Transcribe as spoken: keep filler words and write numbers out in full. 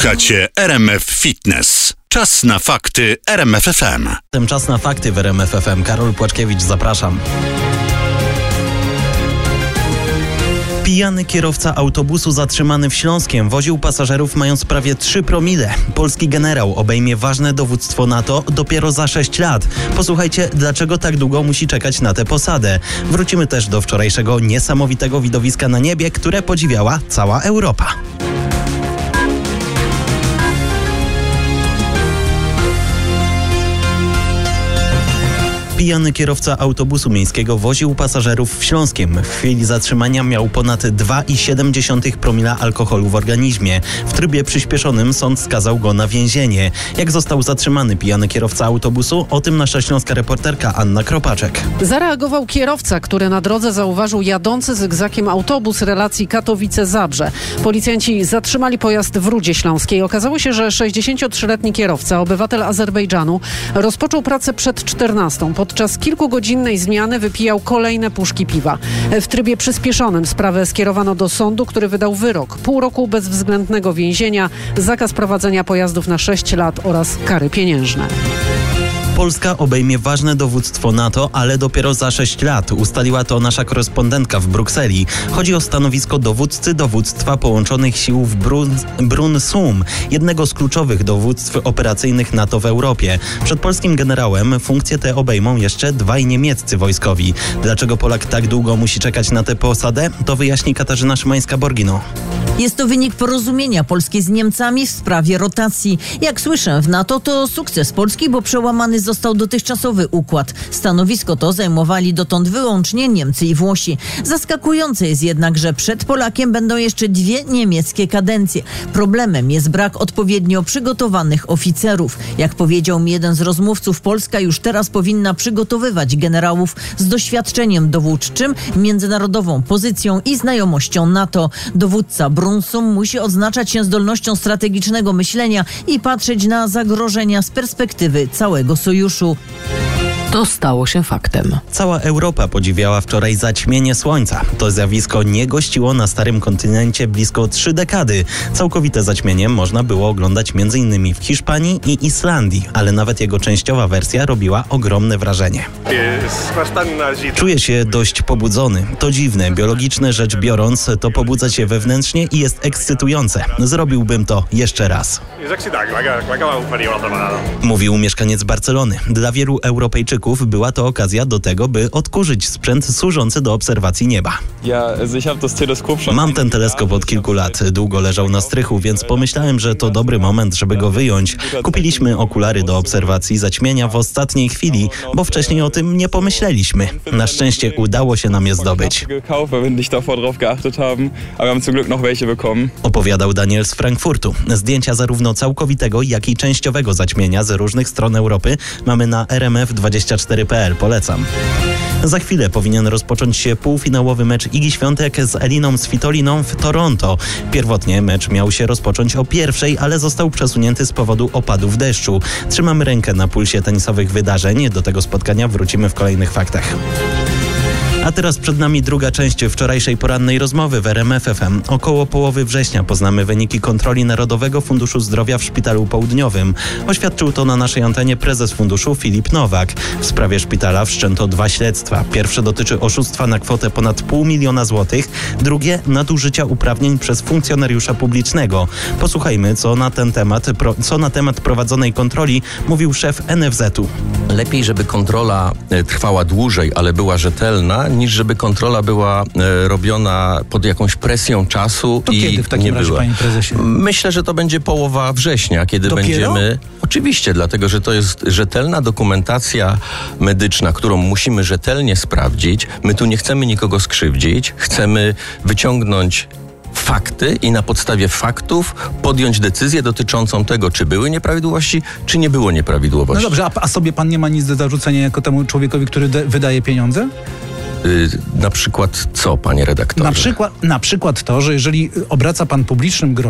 Słuchacie R M F Fitness. Czas na fakty R M F F M. Ten czas na fakty w R M F F M. Karol Płaczkiewicz, zapraszam. Pijany kierowca autobusu zatrzymany w Śląskiem woził pasażerów mając prawie trzy promile. Polski generał obejmie ważne dowództwo NATO dopiero za sześć lat. Posłuchajcie, dlaczego tak długo musi czekać na tę posadę. Wrócimy też do wczorajszego niesamowitego widowiska na niebie, które podziwiała cała Europa. Pijany kierowca autobusu miejskiego woził pasażerów w Śląskiem. W chwili zatrzymania miał ponad dwa i siedem dziesiątych promila alkoholu w organizmie. W trybie przyspieszonym sąd skazał go na więzienie. Jak został zatrzymany pijany kierowca autobusu? O tym nasza śląska reporterka Anna Kropaczek. Zareagował kierowca, który na drodze zauważył jadący zygzakiem autobus relacji Katowice-Zabrze. Policjanci zatrzymali pojazd w Rudzie Śląskiej. Okazało się, że sześćdziesięciotrzyletni kierowca, obywatel Azerbejdżanu, rozpoczął pracę przed czternastą. Podczas kilkugodzinnej zmiany wypijał kolejne puszki piwa. W trybie przyspieszonym sprawę skierowano do sądu, który wydał wyrok. Pół roku bezwzględnego więzienia, zakaz prowadzenia pojazdów na sześć lat oraz kary pieniężne. Polska obejmie ważne dowództwo NATO, ale dopiero za sześć lat. Ustaliła to nasza korespondentka w Brukseli. Chodzi o stanowisko dowódcy dowództwa połączonych sił w Brun- Brunsum, jednego z kluczowych dowództw operacyjnych NATO w Europie. Przed polskim generałem funkcję tę obejmą jeszcze dwaj niemieccy wojskowi. Dlaczego Polak tak długo musi czekać na tę posadę? To wyjaśni Katarzyna Szymańska-Borgino. Jest to wynik porozumienia Polski z Niemcami w sprawie rotacji. Jak słyszę, w NATO to sukces Polski, bo przełamany został dotychczasowy układ. Stanowisko to zajmowali dotąd wyłącznie Niemcy i Włosi. Zaskakujące jest jednak, że przed Polakiem będą jeszcze dwie niemieckie kadencje. Problemem jest brak odpowiednio przygotowanych oficerów. Jak powiedział mi jeden z rozmówców, Polska już teraz powinna przygotowywać generałów z doświadczeniem dowódczym, międzynarodową pozycją i znajomością NATO. Dowódca Brunsum musi odznaczać się zdolnością strategicznego myślenia i patrzeć na zagrożenia z perspektywy całego sojuszu. To stało się faktem. Cała Europa podziwiała wczoraj zaćmienie słońca. To zjawisko nie gościło na starym kontynencie blisko trzy dekady. Całkowite zaćmienie można było oglądać między innymi w Hiszpanii i Islandii, ale nawet jego częściowa wersja robiła ogromne wrażenie. Czuję się dość pobudzony. To dziwne, biologiczne rzecz biorąc, to pobudza się wewnętrznie i jest ekscytujące. Zrobiłbym to jeszcze raz. Mówił mieszkaniec Barcelony. Dla wielu Europejczyków była to okazja do tego, by odkurzyć sprzęt służący do obserwacji nieba. Mam ten teleskop od kilku lat. Długo leżał na strychu, więc pomyślałem, że to dobry moment, żeby go wyjąć. Kupiliśmy okulary do obserwacji zaćmienia w ostatniej chwili, bo wcześniej o tym nie pomyśleliśmy. Na szczęście udało się nam je zdobyć. Opowiadał Daniel z Frankfurtu. Zdjęcia zarówno całkowitego, jak i częściowego zaćmienia z różnych stron Europy mamy na R M F dwadzieścia cztery kropka p l. Polecam. Za chwilę powinien rozpocząć się półfinałowy mecz Igi Świątek z Eliną Svitoliną w Toronto. Pierwotnie mecz miał się rozpocząć o pierwszej, ale został przesunięty z powodu opadów deszczu. Trzymamy rękę na pulsie tenisowych wydarzeń. Do tego spotkania wrócimy w kolejnych faktach. A teraz przed nami druga część wczorajszej porannej rozmowy w R M F F M. Około połowy września poznamy wyniki kontroli Narodowego Funduszu Zdrowia w Szpitalu Południowym. Oświadczył to na naszej antenie prezes funduszu Filip Nowak. W sprawie szpitala wszczęto dwa śledztwa. Pierwsze dotyczy oszustwa na kwotę ponad pół miliona złotych, drugie nadużycia uprawnień przez funkcjonariusza publicznego. Posłuchajmy, co na ten temat, pro, co na temat prowadzonej kontroli mówił szef N F Z u. Lepiej, żeby kontrola trwała dłużej, ale była rzetelna, niż żeby kontrola była e, robiona pod jakąś presją czasu. To i kiedy w takim nie razie, była. panie prezesie? Myślę, że to będzie połowa września, kiedy Dopiero? będziemy... Oczywiście, dlatego, że to jest rzetelna dokumentacja medyczna, którą musimy rzetelnie sprawdzić. My tu nie chcemy nikogo skrzywdzić, chcemy wyciągnąć fakty i na podstawie faktów podjąć decyzję dotyczącą tego, czy były nieprawidłowości, czy nie było nieprawidłowości. No dobrze, a, a sobie pan nie ma nic do zarzucenia jako temu człowiekowi, który de- wydaje pieniądze? Yy, na przykład co, panie redaktorze? Na przykład, na przykład to, że jeżeli obraca pan publicznym groszem,